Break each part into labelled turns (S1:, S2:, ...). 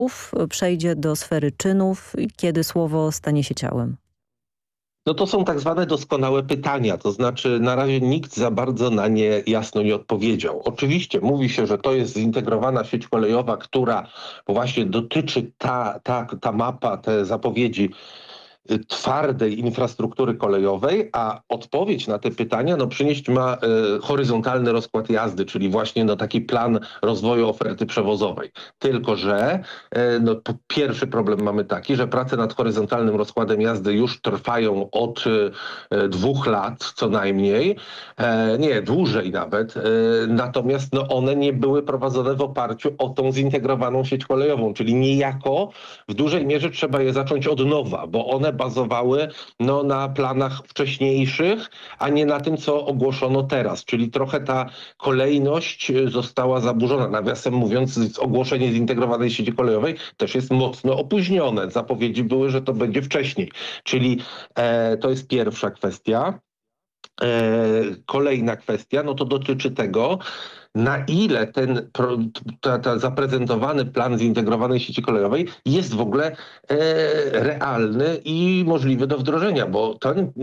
S1: przejdzie do sfery czynów, kiedy słowo stanie się ciałem?
S2: No to są tak zwane doskonałe pytania, to znaczy na razie nikt za bardzo na nie jasno nie odpowiedział. Oczywiście mówi się, że to jest zintegrowana sieć kolejowa, która właśnie dotyczy ta mapa, te zapowiedzi twardej infrastruktury kolejowej, a odpowiedź na te pytania przynieść ma horyzontalny rozkład jazdy, czyli właśnie taki plan rozwoju oferty przewozowej. Tylko że pierwszy problem mamy taki, że prace nad horyzontalnym rozkładem jazdy już trwają od 2 lat co najmniej, nie, dłużej nawet, natomiast one nie były prowadzone w oparciu o tą zintegrowaną sieć kolejową, czyli niejako w dużej mierze trzeba je zacząć od nowa, bo one bazowały na planach wcześniejszych, a nie na tym, co ogłoszono teraz. Czyli trochę ta kolejność została zaburzona. Nawiasem mówiąc, ogłoszenie zintegrowanej sieci kolejowej też jest mocno opóźnione. Zapowiedzi były, że to będzie wcześniej. Czyli to jest pierwsza kwestia. Kolejna kwestia, to dotyczy tego, na ile ten zaprezentowany plan zintegrowanej sieci kolejowej jest w ogóle realny i możliwy do wdrożenia, bo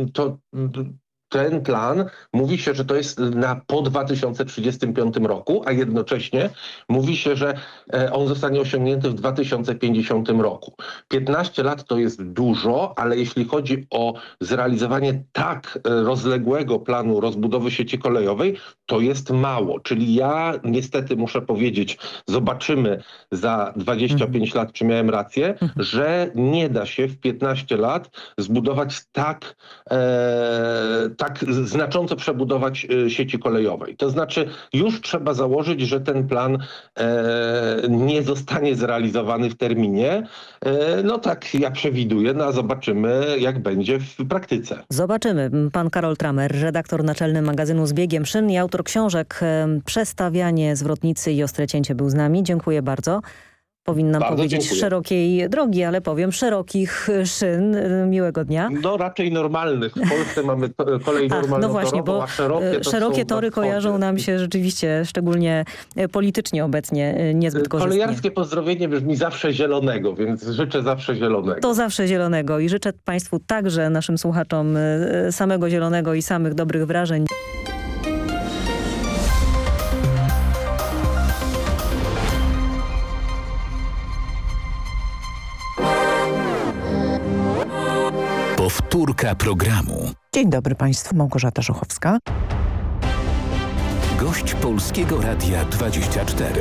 S2: ten plan mówi się, że to jest po 2035 roku, a jednocześnie mówi się, że on zostanie osiągnięty w 2050 roku. 15 lat to jest dużo, ale jeśli chodzi o zrealizowanie tak rozległego planu rozbudowy sieci kolejowej, to jest mało. Czyli ja niestety muszę powiedzieć, zobaczymy za 25 lat, czy miałem rację, że nie da się w 15 lat zbudować tak znacząco przebudować sieci kolejowej. To znaczy już trzeba założyć, że ten plan nie zostanie zrealizowany w terminie. Tak ja przewiduję, a zobaczymy jak będzie w praktyce.
S1: Zobaczymy. Pan Karol Tramer, redaktor naczelny magazynu Z biegiem szyn i autor książek Przestawianie zwrotnicy i Ostre cięcie był z nami. Dziękuję bardzo. Powinnam
S2: bardzo
S1: powiedzieć
S2: dziękuję.
S1: Szerokiej drogi, ale powiem szerokich szyn. Miłego dnia.
S2: Raczej normalnych. W Polsce mamy kolej normalną,
S1: właśnie, bo
S2: a
S1: szerokie tory kojarzą nam się rzeczywiście, szczególnie politycznie obecnie, niezbyt korzystnie.
S2: Kolejarskie pozdrowienie brzmi zawsze zielonego, więc życzę zawsze zielonego.
S1: To zawsze zielonego i życzę Państwu także, naszym słuchaczom, samego zielonego i samych dobrych wrażeń.
S3: Powtórka programu.
S4: Dzień dobry Państwu, Małgorzata Żochowska.
S3: Gość Polskiego Radia 24.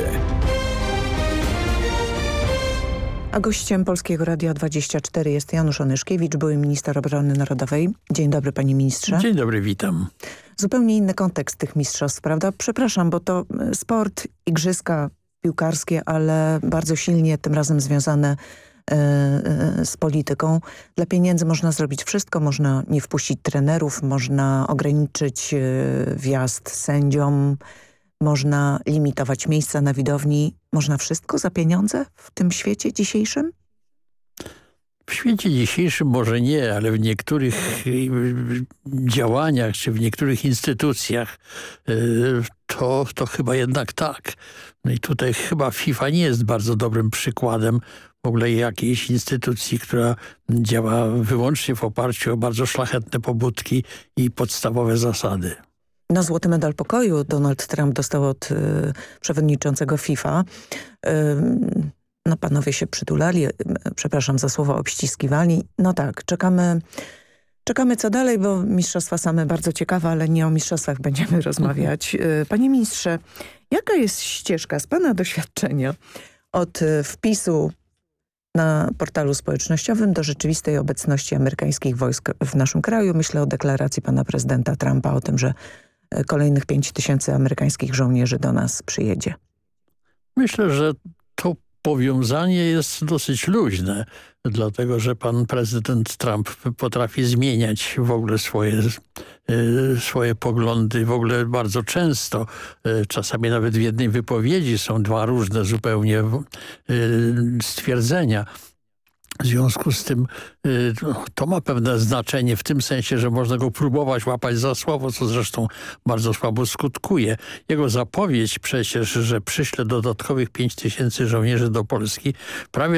S4: A gościem Polskiego Radia 24 jest Janusz Onyszkiewicz, były minister obrony narodowej. Dzień dobry panie ministrze.
S5: Dzień dobry, witam.
S4: Zupełnie inny kontekst tych mistrzostw, prawda? Przepraszam, bo to sport, igrzyska piłkarskie, ale bardzo silnie tym razem związane z polityką. Dla pieniędzy można zrobić wszystko, można nie wpuścić trenerów, można ograniczyć wjazd sędziom, można limitować miejsca na widowni. Można wszystko za pieniądze w tym świecie dzisiejszym?
S5: W świecie dzisiejszym może nie, ale w niektórych działaniach czy w niektórych instytucjach to chyba jednak tak. No i tutaj chyba FIFA nie jest bardzo dobrym przykładem w ogóle jakiejś instytucji, która działa wyłącznie w oparciu o bardzo szlachetne pobudki i podstawowe zasady.
S4: No, złoty medal pokoju Donald Trump dostał od przewodniczącego FIFA. No, panowie się przytulali, przepraszam za słowo, obściskiwali. No tak, czekamy co dalej, bo mistrzostwa same bardzo ciekawe, ale nie o mistrzostwach będziemy rozmawiać. Panie ministrze, jaka jest ścieżka z pana doświadczenia od wpisu na portalu społecznościowym do rzeczywistej obecności amerykańskich wojsk w naszym kraju? Myślę o deklaracji pana prezydenta Trumpa o tym, że kolejnych 5000 amerykańskich żołnierzy do nas przyjedzie.
S5: Myślę, że to powiązanie jest dosyć luźne, dlatego że pan prezydent Trump potrafi zmieniać w ogóle swoje poglądy, w ogóle bardzo często. Czasami nawet w jednej wypowiedzi są dwa różne zupełnie stwierdzenia. W związku z tym to ma pewne znaczenie w tym sensie, że można go próbować łapać za słowo, co zresztą bardzo słabo skutkuje. Jego zapowiedź przecież, że przyśle dodatkowych 5000 żołnierzy do Polski, prawie